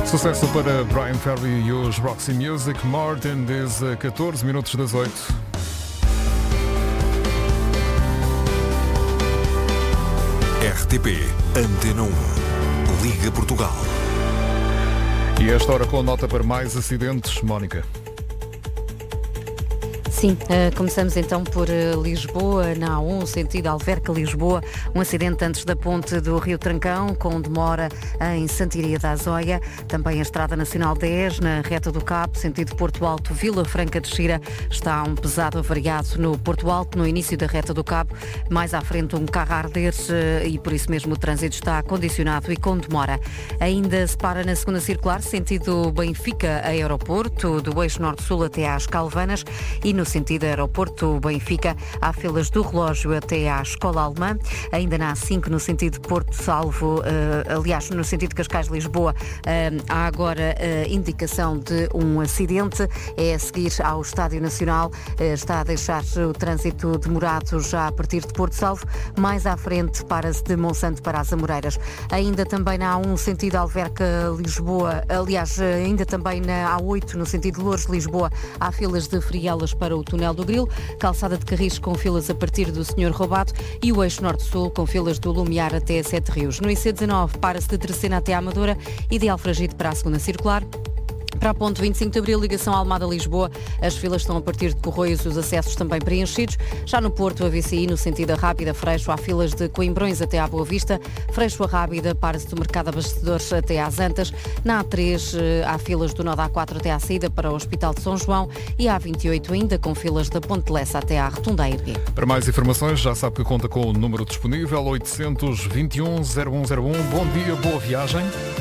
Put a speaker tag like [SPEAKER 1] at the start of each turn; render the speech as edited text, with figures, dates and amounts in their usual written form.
[SPEAKER 1] Sucesso para Brian Ferry e os Roxy Music. More Than This, 14 minutos das 8.
[SPEAKER 2] RTP Antena 1, Liga Portugal.
[SPEAKER 1] E esta hora com nota para mais acidentes, Mónica.
[SPEAKER 3] Sim, começamos então por Lisboa, na A1, sentido Alverca-Lisboa. Um acidente antes da ponte do Rio Trancão, com demora em Santiria da Azóia. Também a Estrada Nacional 10, na reta do Cabo, sentido Porto Alto, Vila Franca de Xira. Está um pesado avariado no Porto Alto, no início da reta do Cabo. Mais à frente um carro a arder e por isso mesmo o trânsito está condicionado e com demora. Ainda se para na segunda circular, sentido Benfica-Aeroporto, do eixo Norte-Sul até às Calvanas, e no sentido Aeroporto-Benfica, há filas do relógio até à Escola Alemã. Ainda na A5, no sentido Porto Salvo, aliás, no sentido Cascais-Lisboa, há agora indicação de um acidente. É a seguir ao Estádio Nacional. Está a deixar o trânsito demorado já a partir de Porto Salvo. Mais à frente, para-se de Monsanto para as Amoreiras. Ainda também na A1, sentido Alverca-Lisboa, aliás, ainda também na A8, no sentido Loures-Lisboa, há filas de Frielas para o Túnel do Grilo, calçada de Carris com filas a partir do Senhor Robato e o eixo Norte-Sul com filas do Lumiar até Sete Rios. No IC19 para-se de Terceira até à Amadora e de Alfragide para a segunda circular. Para a ponte 25 de Abril, ligação Almada-Lisboa, as filas estão a partir de Corroios e os acessos também preenchidos. Já no Porto, a VCI, no sentido a Rábida, Freixo, há filas de Coimbrões até à Boa Vista. Freixo a Rábida, para-se do Mercado Abastecedores até às Antas. Na A3, há filas do Nó da A4 até à saída para o Hospital de São João. E a A28 ainda com filas da Ponte Lessa até à Rotunda AEP.
[SPEAKER 1] Para mais informações, já sabe que conta com o número disponível 821 0101. Bom dia, boa viagem.